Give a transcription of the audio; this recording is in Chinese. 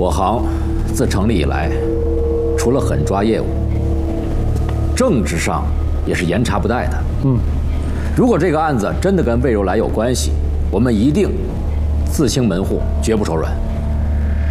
我行自成立以来，除了狠抓业务，政治上也是严查不贷的。如果这个案子真的跟魏如来有关系，我们一定自清门户，绝不手软。